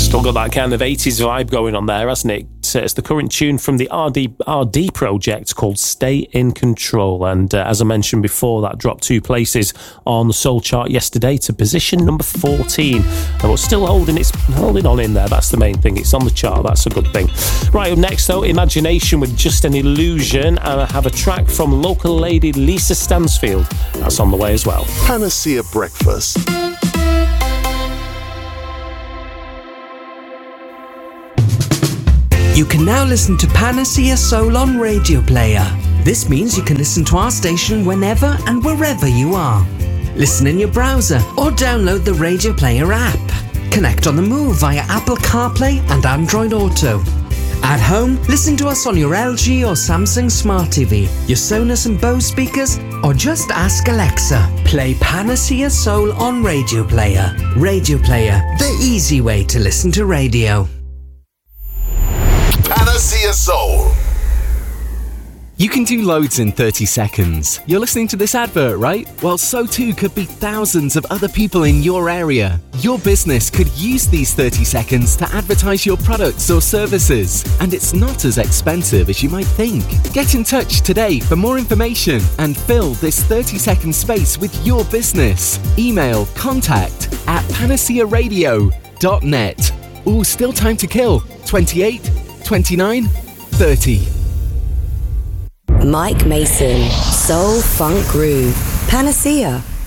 Still got that kind of 80s vibe going on there, hasn't it? It's the current tune from the RD project called Stay in Control. And as I mentioned before, that dropped 2 places on the Soul chart yesterday to position number 14. But still holding on in there. That's the main thing. It's on the chart. That's a good thing. Right, up next though, Imagination with Just an Illusion. And I have a track from local lady Lisa Stansfield. That's on the way as well. Panacea Breakfast. You can now listen to Panacea Soul on Radio Player. This means you can listen to our station whenever and wherever you are. Listen in your browser or download the Radio Player app. Connect on the move via Apple CarPlay and Android Auto. At home, listen to us on your LG or Samsung Smart TV, your Sonos and Bose speakers, or just ask Alexa. Play Panacea Soul on Radio Player. Radio Player, the easy way to listen to radio. Panacea Soul. You can do loads in 30 seconds. You're listening to this advert, right? Well, so too could be thousands of other people in your area. Your business could use these 30 seconds to advertise your products or services. And it's not as expensive as you might think. Get in touch today for more information and fill this 30-second space with your business. Email contact@panacearadio.net. Ooh, still time to kill. 28, 29, 30. Mike Mason, Soul Funk Groove, Panacea.